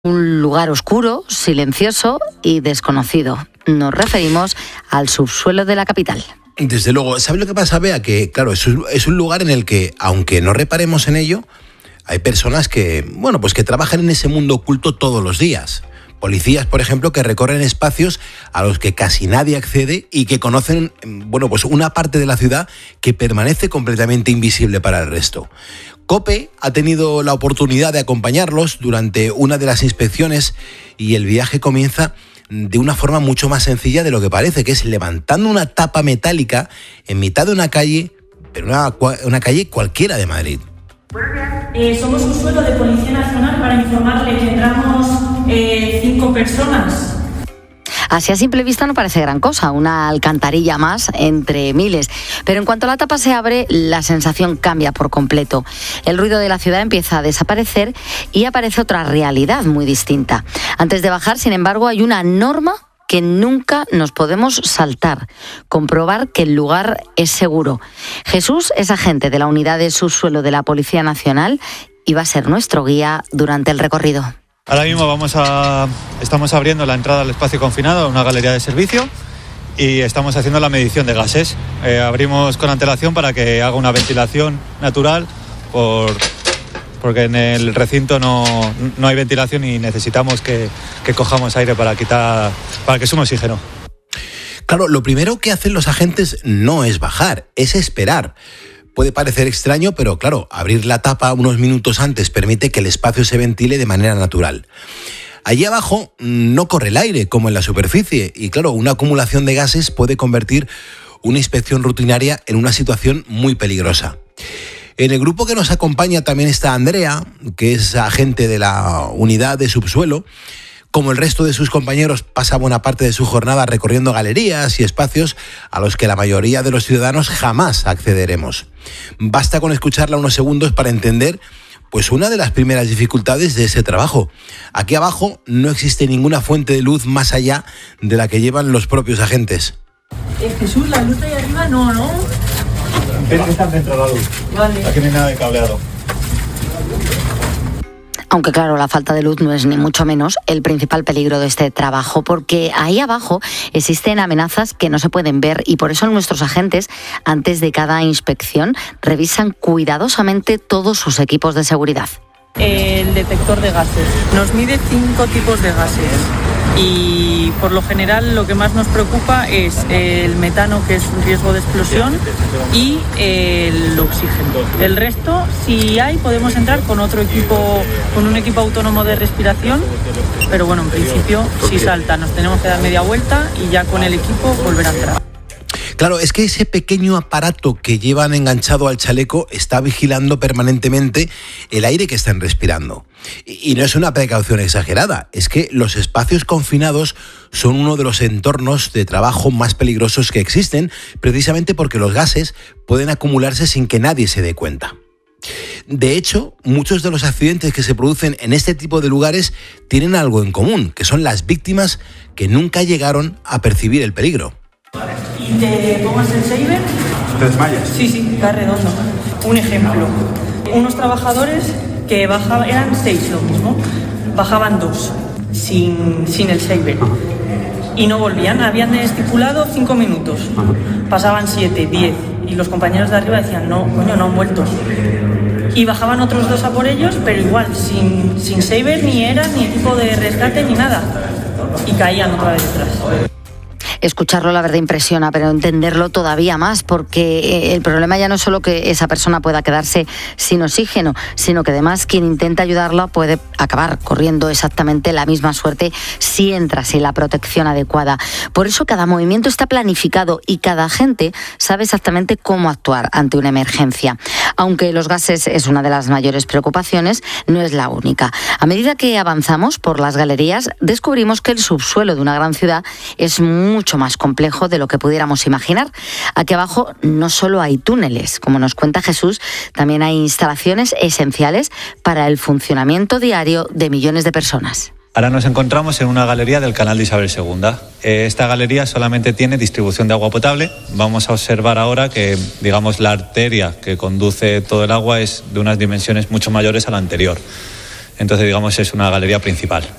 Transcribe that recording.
Un lugar oscuro, silencioso y desconocido. Nos referimos al subsuelo de la capital. Desde luego, ¿sabe lo que pasa, Bea? Que, claro, es un lugar en el que, aunque no reparemos en ello, hay personas que, pues que trabajan en ese mundo oculto todos los días. Policías, por ejemplo, que recorren espacios a los que casi nadie accede y que conocen, pues una parte de la ciudad que permanece completamente invisible para el resto. COPE ha tenido la oportunidad de acompañarlos durante una de las inspecciones y el viaje comienza de una forma mucho más sencilla de lo que parece, que es levantando una tapa metálica en mitad de una calle, pero una calle cualquiera de Madrid. Somos un suelo de Policía Nacional para informarle que entramos 5 personas. Así a simple vista no parece gran cosa, una alcantarilla más entre miles. Pero en cuanto la tapa se abre, la sensación cambia por completo. El ruido de la ciudad empieza a desaparecer y aparece otra realidad muy distinta. Antes de bajar, sin embargo, hay una norma que nunca nos podemos saltar: comprobar que el lugar es seguro. Jesús es agente de la unidad de subsuelo de la Policía Nacional y va a ser nuestro guía durante el recorrido. Ahora mismo estamos abriendo la entrada al espacio confinado, una galería de servicio, y estamos haciendo la medición de gases. Abrimos con antelación para que haga una ventilación natural, porque en el recinto no hay ventilación y necesitamos que cojamos aire para que sume oxígeno. Claro, lo primero que hacen los agentes no es bajar, es esperar. Puede parecer extraño, pero claro, abrir la tapa unos minutos antes permite que el espacio se ventile de manera natural. Allí abajo no corre el aire como en la superficie y claro, una acumulación de gases puede convertir una inspección rutinaria en una situación muy peligrosa. En el grupo que nos acompaña también está Andrea, que es agente de la unidad de subsuelo. Como el resto de sus compañeros, pasa buena parte de su jornada recorriendo galerías y espacios a los que la mayoría de los ciudadanos jamás accederemos. Basta con escucharla unos segundos para entender una de las primeras dificultades de ese trabajo. Aquí abajo no existe ninguna fuente de luz más allá de la que llevan los propios agentes. Jesús, la luz de ahí arriba no. Tiene que estar dentro de la luz. Vale. Aquí no hay nada de cableado. Aunque claro, la falta de luz no es ni mucho menos el principal peligro de este trabajo, porque ahí abajo existen amenazas que no se pueden ver y por eso nuestros agentes, antes de cada inspección, revisan cuidadosamente todos sus equipos de seguridad. El detector de gases nos mide 5 tipos de gases y por lo general lo que más nos preocupa es el metano, que es un riesgo de explosión, y el oxígeno. El resto, si hay, podemos entrar con otro equipo, con un equipo autónomo de respiración, pero en principio si salta nos tenemos que dar media vuelta y ya con el equipo volver a entrar. Claro, es que ese pequeño aparato que llevan enganchado al chaleco está vigilando permanentemente el aire que están respirando. Y no es una precaución exagerada, es que los espacios confinados son uno de los entornos de trabajo más peligrosos que existen, precisamente porque los gases pueden acumularse sin que nadie se dé cuenta. De hecho, muchos de los accidentes que se producen en este tipo de lugares tienen algo en común, que son las víctimas que nunca llegaron a percibir el peligro. ¿Y te pongas el saber? ¿Te desmayas? Sí, está redondo. Un ejemplo, unos trabajadores que bajaban, eran 6 lo mismo, bajaban 2 sin el saber y no volvían, habían estipulado 5 minutos, pasaban 7, 10 y los compañeros de arriba decían no han muerto. Y bajaban otros 2 a por ellos, pero igual, sin saber, ni eran ni equipo de rescate ni nada, y caían otra vez detrás. Escucharlo la verdad impresiona, pero entenderlo todavía más, porque el problema ya no es solo que esa persona pueda quedarse sin oxígeno, sino que además quien intenta ayudarla puede acabar corriendo exactamente la misma suerte si entra sin la protección adecuada. Por eso cada movimiento está planificado y cada agente sabe exactamente cómo actuar ante una emergencia. Aunque los gases es una de las mayores preocupaciones, no es la única. A medida que avanzamos por las galerías, descubrimos que el subsuelo de una gran ciudad es mucho más complejo de lo que pudiéramos imaginar. Aquí abajo no solo hay túneles, como nos cuenta Jesús, también hay instalaciones esenciales para el funcionamiento diario de millones de personas. Ahora nos encontramos en una galería del canal de Isabel II. Esta galería solamente tiene distribución de agua potable. Vamos a observar ahora que, la arteria que conduce todo el agua es de unas dimensiones mucho mayores a la anterior. Entonces, digamos, es una galería principal.